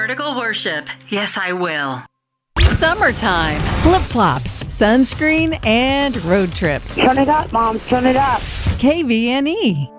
Vertical worship. Yes, I will. Summertime, flip-flops, sunscreen, and road trips. Turn it up, Mom. Turn it up. KVNE.